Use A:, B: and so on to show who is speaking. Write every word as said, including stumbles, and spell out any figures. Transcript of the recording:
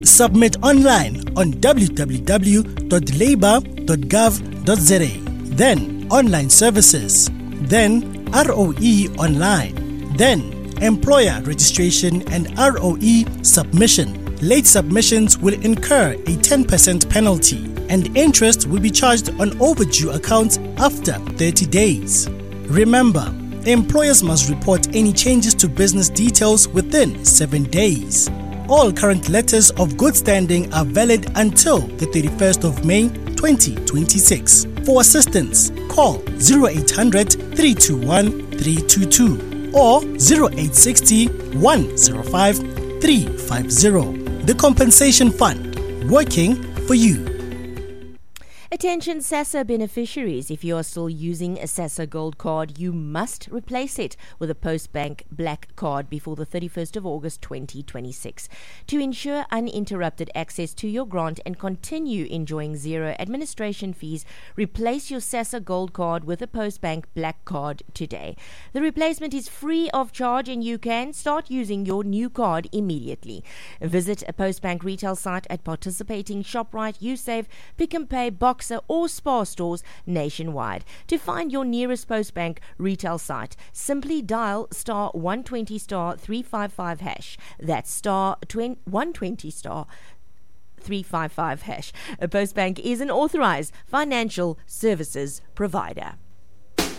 A: Submit online on w w w dot labour dot gov dot z a. Then Online Services. Then R O E Online. Then Employer Registration and R O E Submission. Late submissions will incur a ten percent penalty and interest will be charged on overdue accounts after thirty days. Remember, employers must report any changes to business details within seven days. All current letters of good standing are valid until the thirty-first of May twenty twenty-six. For assistance, call zero eight hundred, three two one, three two two or zero eight six zero, one zero five, three five zero. The Compensation Fund, working for you.
B: Attention SASSA beneficiaries, if you are still using a SASSA Gold card, you must replace it with a Postbank Black card before the thirty-first of August twenty twenty-six. To ensure uninterrupted access to your grant and continue enjoying zero administration fees, replace your SASSA Gold card with a Postbank Black card today. The replacement is free of charge and you can start using your new card immediately. Visit a Postbank retail site at participating ShopRite, USave, Pick and Pay, Boxer or Spar stores nationwide. To find your nearest Postbank retail site, simply dial star one twenty star three five five hash. That's star one twenty star three five five hash. A Postbank is an authorized financial services provider.